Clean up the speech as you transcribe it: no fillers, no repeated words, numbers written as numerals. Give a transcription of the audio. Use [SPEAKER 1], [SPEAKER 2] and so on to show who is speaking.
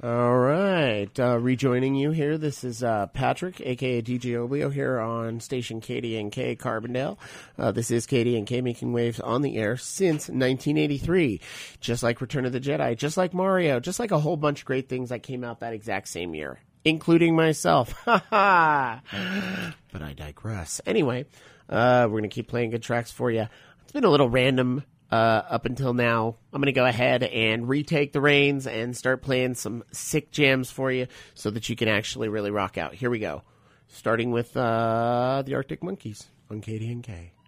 [SPEAKER 1] All right. Rejoining you here, this is Patrick, a.k.a. DJ Oblio, here on station KDNK Carbondale. This is KDNK making waves on the air since 1983. Just like Return of the Jedi, just like Mario, just like a whole bunch of great things that came out that exact same year, including myself. Ha ha! But I digress. Anyway, we're going to keep playing good tracks for you. It's been a little random up until now. I'm going to go ahead and retake the reins and start playing some sick jams for you so that you can actually really rock out. Here we go. Starting with the Arctic Monkeys on KDNK.